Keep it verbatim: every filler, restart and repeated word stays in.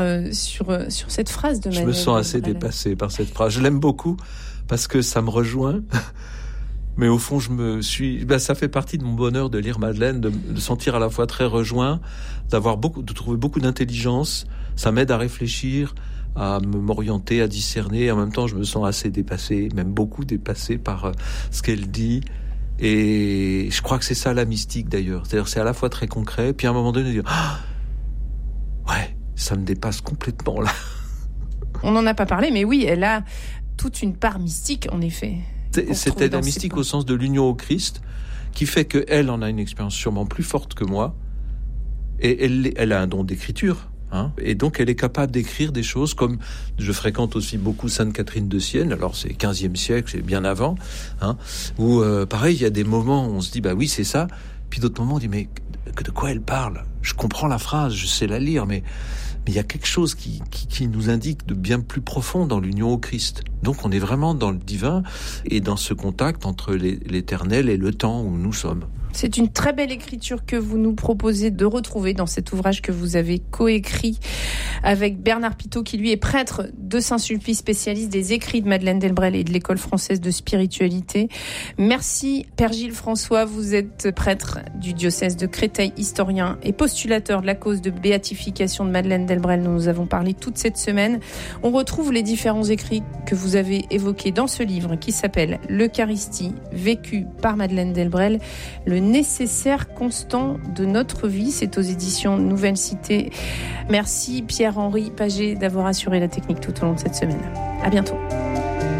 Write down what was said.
Euh, sur, sur cette phrase de Madeleine. Je me sens assez Delbrel. dépassé par cette phrase. Je l'aime beaucoup parce que ça me rejoint. Mais au fond, je me suis, ben, ça fait partie de mon bonheur de lire Madeleine, de me sentir à la fois très rejoint, d'avoir beaucoup, de trouver beaucoup d'intelligence. Ça m'aide à réfléchir, à me m'orienter, à discerner. En même temps, je me sens assez dépassé, même beaucoup dépassé par euh, ce qu'elle dit. Et je crois que c'est ça la mystique d'ailleurs. C'est-à-dire, c'est à la fois très concret, puis à un moment donné, dire, ah, ouais, ça me dépasse complètement là. On n'en a pas parlé, mais oui, elle a toute une part mystique, en effet. C'est, c'était la mystique au sens de l'union au Christ, qui fait qu'elle en a une expérience sûrement plus forte que moi, et elle, elle a un don d'écriture, hein, et donc elle est capable d'écrire des choses comme, je fréquente aussi beaucoup Sainte Catherine de Sienne, alors c'est quinzième siècle, c'est bien avant, hein, où euh, pareil, il y a des moments où on se dit, bah oui, c'est ça, puis d'autres moments on dit, mais de, de quoi elle parle ? Je comprends la phrase, je sais la lire, mais mais il y a quelque chose qui, qui, qui nous indique de bien plus profond dans l'union au Christ. Donc on est vraiment dans le divin et dans ce contact entre les, l'éternel et le temps où nous sommes. C'est une très belle écriture que vous nous proposez de retrouver dans cet ouvrage que vous avez coécrit avec Bernard Pitot, qui lui est prêtre de Saint-Sulpice, spécialiste des écrits de Madeleine Delbrel et de l'École française de spiritualité. Merci Père Gilles François, vous êtes prêtre du diocèse de Créteil, historien et postulateur de la cause de béatification de Madeleine Delbrel dont nous avons parlé toute cette semaine. On retrouve les différents écrits que vous avez évoqués dans ce livre qui s'appelle L'Eucharistie, vécue par Madeleine Delbrel, le nécessaire constant de notre vie. C'est aux éditions Nouvelle Cité. Merci Pierre-Henri Paget d'avoir assuré la technique tout au long de cette semaine. À bientôt.